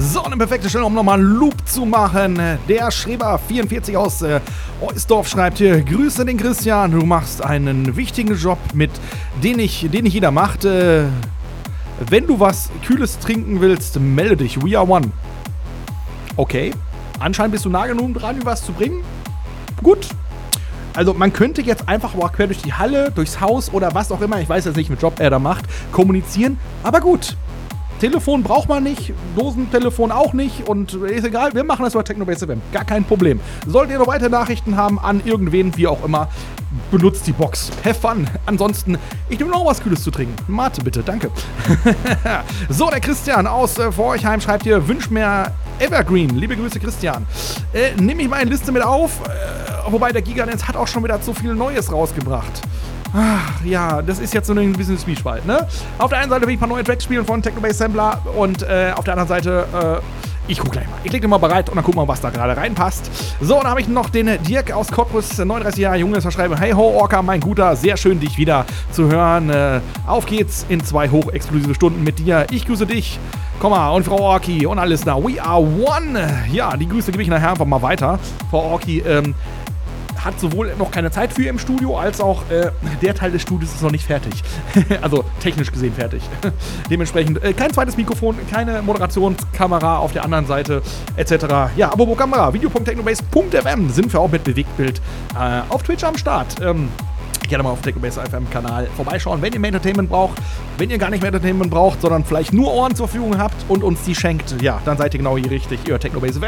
So, eine perfekte Stelle, um nochmal einen Loop zu machen. Der Schreber44 aus Oisdorf schreibt hier: Grüße den Christian, du machst einen wichtigen Job, den nicht jeder macht. Wenn du was Kühles trinken willst, melde dich. We are one. Okay. Anscheinend bist du nah genug dran, was zu bringen. Gut. Also man könnte jetzt einfach mal quer durch die Halle, durchs Haus oder was auch immer, ich weiß jetzt nicht, welchen Job er da macht, kommunizieren. Aber gut. Telefon braucht man nicht, Dosentelefon auch nicht und ist egal, wir machen das über Technobase FM, gar kein Problem. Solltet ihr noch weitere Nachrichten haben an irgendwen, wie auch immer, benutzt die Box. Have fun. Ansonsten, ich nehme noch was Kühles zu trinken. Mate bitte, danke. So, der Christian aus Vorchheim schreibt hier: Wünsch mir Evergreen. Liebe Grüße, Christian. Nehme ich meine Liste mit auf, wobei der Giganetz hat auch schon wieder so viel Neues rausgebracht. Ach, ja, das ist jetzt so ein bisschen Zwiespalt, ne? Auf der einen Seite will ich ein paar neue Tracks spielen von Technobase Sampler und auf der anderen Seite, ich guck gleich mal. Ich leg den mal bereit und dann gucken wir mal, was da gerade reinpasst. So, dann habe ich noch den Dirk aus Cottbus, 39 Jahre Junge, der schreibt: Hey ho, Orca, mein Guter, sehr schön, dich wieder zu hören. Auf geht's in 2 hochexklusive Stunden mit dir. Ich grüße dich, Komma, und Frau Orki und alles da. We are one. Ja, die Grüße gebe ich nachher einfach mal weiter. Frau Orki, hat sowohl noch keine Zeit für im Studio, als auch der Teil des Studios ist noch nicht fertig. Also technisch gesehen fertig. Dementsprechend kein zweites Mikrofon, keine Moderationskamera auf der anderen Seite, etc. Ja, aber wo Kamera? Video.technobase.fm sind wir auch mit Bewegtbild auf Twitch am Start. Gerne mal auf Technobase FM Kanal vorbeischauen, wenn ihr mehr Entertainment braucht. Wenn ihr gar nicht mehr Entertainment braucht, sondern vielleicht nur Ohren zur Verfügung habt und uns die schenkt, ja, dann seid ihr genau hier richtig. Ihr hört Technobase FM.